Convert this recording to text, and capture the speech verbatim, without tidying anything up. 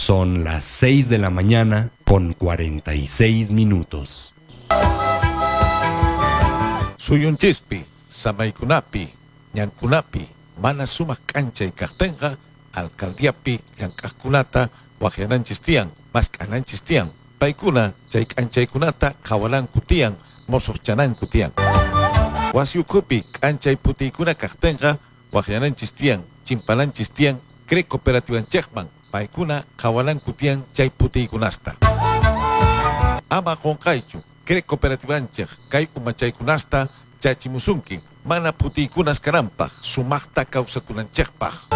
Son las seis de la mañana con cuarenta y seis minutos. Suyunchispi, samaykunapi, ñankunapi, mana sumak k'anchay kaqtinqa, alcaldiapi llank'aqkunata waqyananchis tiyan, mask'ananchis tiyan. Paykuna chay k'anchaykunata qhawalanku tiyan, mosoqchananku tiyan. Wasi ukhupi k'anchay putiykuna kaqtinqa waqyananchis tiyan, chimpananchis tiyan, cre cooperativanchikman, paykuna qhawalanku tiyan chay putiykunasta. Ama qonqaychu, cre cooperativanchik kay umachaykunasta chachimusunki, mana putiykunas kananpaq, sumaqta kawsakunanchikpaq.